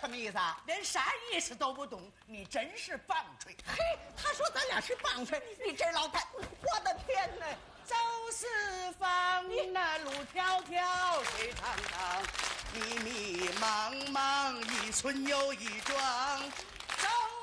么意思啊？ 连啥意思都不懂，你真是棒槌！ 嘿，他说咱俩是棒槌，你这老太，我的天哪！ 走四方，那路迢迢，水长长，迷迷茫茫，一村又一庄。